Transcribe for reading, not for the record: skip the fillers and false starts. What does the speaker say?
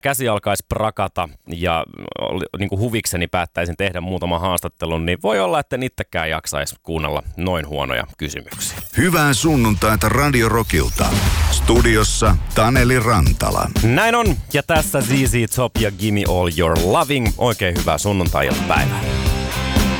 käsi alkaisi prakata ja niin kuin huvikseni päättäisin tehdä muutaman haastattelun, niin voi olla, että en itsekään jaksaisi kuunnella noin huonoja kysymyksiä. Hyvää sunnuntaita Radio Rockilta. Studiossa Taneli Rantala. Näin on, ja tässä ZZ Top ja Gimme All Your Loving. Oikein hyvää sunnuntai-iltapäivää.